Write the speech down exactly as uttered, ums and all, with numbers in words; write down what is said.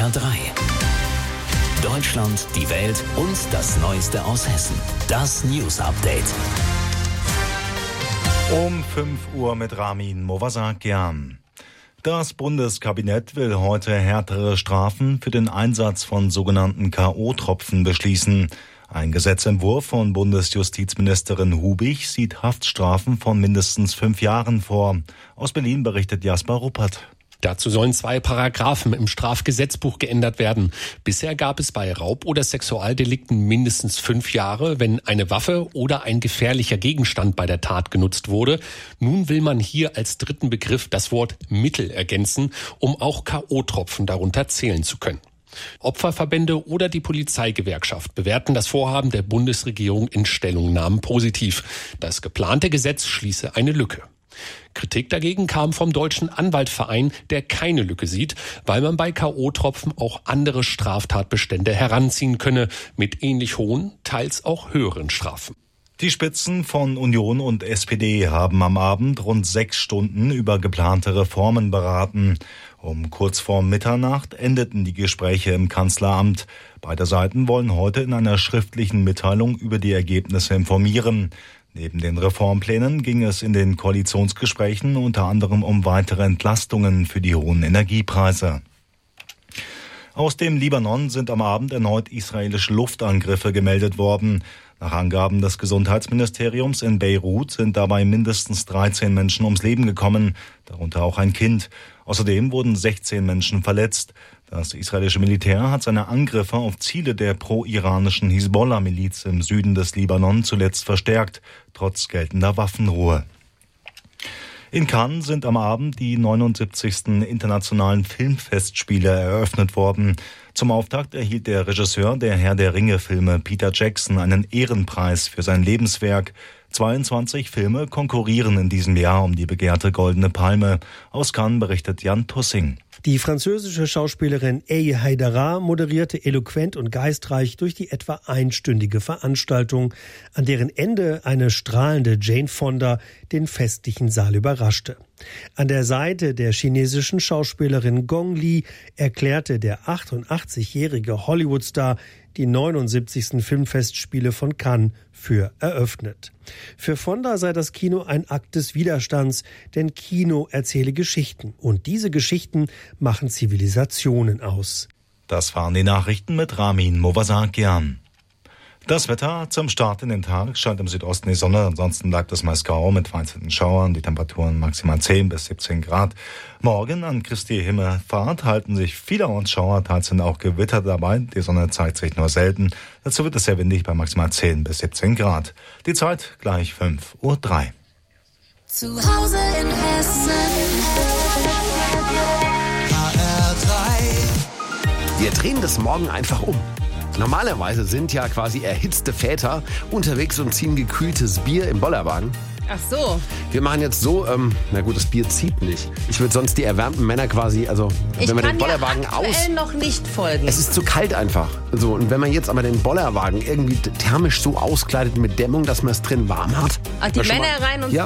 R drei. Deutschland, die Welt und das Neueste aus Hessen. Das News Update. Um fünf Uhr mit Ramin Movasakian. Das Bundeskabinett will heute härtere Strafen für den Einsatz von sogenannten K O-Tropfen beschließen. Ein Gesetzentwurf von Bundesjustizministerin Hubig sieht Haftstrafen von mindestens fünf Jahren vor. Aus Berlin berichtet Jasper Ruppert. Dazu sollen zwei Paragraphen im Strafgesetzbuch geändert werden. Bisher gab es bei Raub- oder Sexualdelikten mindestens fünf Jahre, wenn eine Waffe oder ein gefährlicher Gegenstand bei der Tat genutzt wurde. Nun will man hier als dritten Begriff das Wort Mittel ergänzen, um auch K O-Tropfen darunter zählen zu können. Opferverbände oder die Polizeigewerkschaft bewerten das Vorhaben der Bundesregierung in Stellungnahmen positiv. Das geplante Gesetz schließe eine Lücke. Kritik dagegen kam vom Deutschen Anwaltverein, der keine Lücke sieht, weil man bei K O-Tropfen auch andere Straftatbestände heranziehen könne, mit ähnlich hohen, teils auch höheren Strafen. Die Spitzen von Union und S P D haben am Abend rund sechs Stunden über geplante Reformen beraten. Um kurz vor Mitternacht endeten die Gespräche im Kanzleramt. Beide Seiten wollen heute in einer schriftlichen Mitteilung über die Ergebnisse informieren. Neben den Reformplänen ging es in den Koalitionsgesprächen unter anderem um weitere Entlastungen für die hohen Energiepreise. Aus dem Libanon sind am Abend erneut israelische Luftangriffe gemeldet worden. Nach Angaben des Gesundheitsministeriums in Beirut sind dabei mindestens dreizehn Menschen ums Leben gekommen, darunter auch ein Kind. Außerdem wurden sechzehn Menschen verletzt. Das israelische Militär hat seine Angriffe auf Ziele der pro-iranischen Hisbollah-Miliz im Süden des Libanon zuletzt verstärkt, trotz geltender Waffenruhe. In Cannes sind am Abend die neunundsiebzigsten internationalen Filmfestspiele eröffnet worden. Zum Auftakt erhielt der Regisseur der Herr der Ringe-Filme Peter Jackson einen Ehrenpreis für sein Lebenswerk. zweiundzwanzig Filme konkurrieren in diesem Jahr um die begehrte Goldene Palme. Aus Cannes berichtet Jan Tussing. Die französische Schauspielerin Elie Haidara moderierte eloquent und geistreich durch die etwa einstündige Veranstaltung, an deren Ende eine strahlende Jane Fonda den festlichen Saal überraschte. An der Seite der chinesischen Schauspielerin Gong Li erklärte der achtundachtzigjährige Hollywood-Star die neunundsiebzigsten Filmfestspiele von Cannes für eröffnet. Für Fonda sei das Kino ein Akt des Widerstands, denn Kino erzähle Geschichten und diese Geschichten machen Zivilisationen aus. Das waren die Nachrichten mit Ramin Movasakian. Das Wetter zum Start in den Tag scheint im Südosten die Sonne, ansonsten bleibt es meist grau mit vereinzelten Schauern, die Temperaturen maximal zehn bis siebzehn Grad. Morgen an Christi Himmelfahrt halten sich vielerorts Schauer, teils sind auch Gewitter dabei, die Sonne zeigt sich nur selten. Dazu wird es sehr windig bei maximal zehn bis siebzehn Grad. Die Zeit gleich fünf Uhr drei. Zu Hause in Hessen. H R drei. Wir drehen das morgen einfach um. Normalerweise sind ja quasi erhitzte Väter unterwegs und ziehen gekühltes Bier im Bollerwagen. Ach so. Wir machen jetzt so, ähm, na gut, das Bier zieht nicht. Ich würde sonst die erwärmten Männer quasi, also ich wenn man den kann Bollerwagen ja aktuell aus... noch nicht folgen. Es ist zu kalt einfach. So, und wenn man jetzt aber den Bollerwagen irgendwie thermisch so auskleidet mit Dämmung, dass man es drin warm hat. Ach, die na, schon Männer mal, rein und ja,